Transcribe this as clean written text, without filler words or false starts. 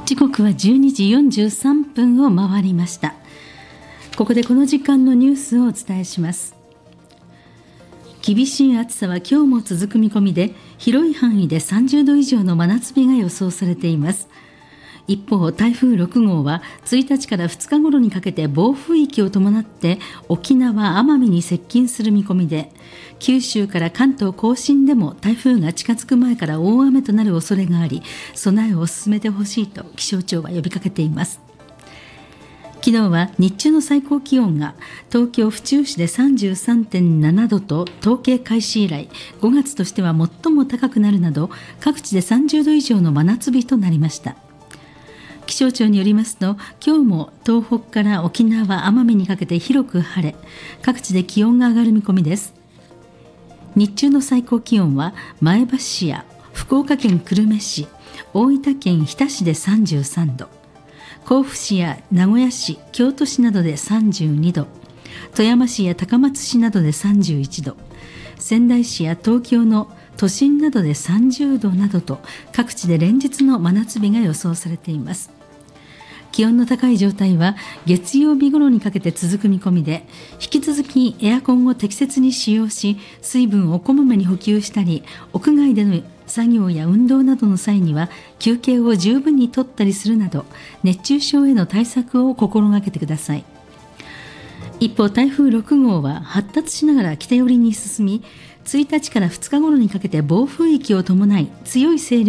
時刻は12時43分を回りました。ここでこの時間のニュースをお伝えします。厳しい暑さは今日も続く見込みで、広い範囲で30度以上の真夏日が予想されています。一方、台風6号は1日から2日頃にかけて暴風域を伴って沖縄・奄美に接近する見込みで、九州から関東甲信でも台風が近づく前から大雨となる恐れがあり、備えを進めてほしいと気象庁は呼びかけています。昨日は日中の最高気温が東京府中市で 33.7 度と統計開始以来5月としては最も高くなるなど、各地で30度以上の真夏日となりました。気象庁によりますと、今日も東北から沖縄・奄美にかけて広く晴れ、各地で気温が上がる見込みです。日中の最高気温は前橋市や福岡県久留米市、大分県日田市で33度、甲府市や名古屋市、京都市などで32度、富山市や高松市などで31度、仙台市や東京の都心などで30度などと、各地で連日の真夏日が予想されています。気温の高い状態は月曜日頃にかけて続く見込みで、引き続きエアコンを適切に使用し、水分をこまめに補給したり、屋外での作業や運動などの際には休憩を十分にとったりするなど、熱中症への対策を心がけてください。一方、台風6号は発達しながら北寄りに進み、1日から2日頃にかけて暴風域を伴い強い勢力